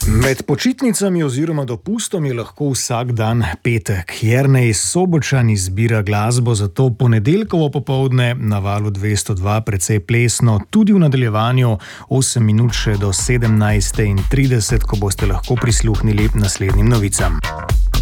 Med počitnicami oziroma dopustom je lahko vsak dan petek. Jernej Sobočan izbira glasbo za to ponedeljkovo popoldne na Valu 202 precej plesno, tudi v nadaljevanju 8 minut še do 17:30, ko boste lahko prisluhnili naslednjim novicam.